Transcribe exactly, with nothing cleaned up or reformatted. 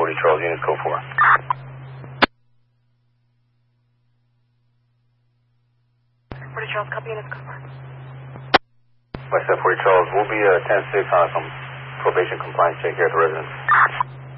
forty Charles, unit code four. forty Charles, copy, unit code four. West forty Charles, we'll be uh, ten six on some probation compliance check here at the residence.